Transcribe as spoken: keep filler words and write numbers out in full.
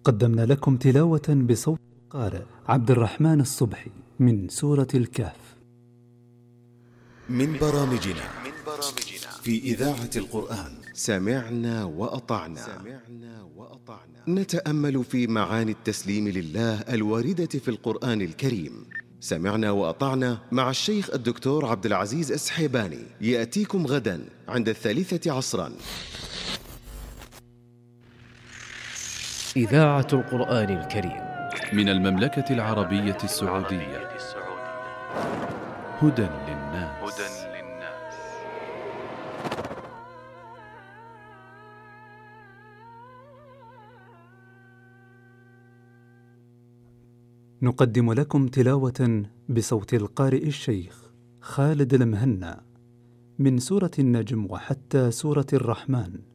قدمنا لكم تلاوة بصوت القارئ عبد الرحمن الصبحي من سورة الكهف. من برامجنا في إذاعة القرآن. سمعنا وأطعنا. نتأمل في معاني التسليم لله الواردة في القرآن الكريم. سمعنا وأطعنا مع الشيخ الدكتور عبد العزيز السحيباني يأتيكم غدا عند الثالثة عصرا. إذاعة القرآن الكريم من المملكة العربية السعودية. هدى للناس. نقدم لكم تلاوة بصوت القارئ الشيخ خالد المهنا من سورة النجم وحتى سورة الرحمن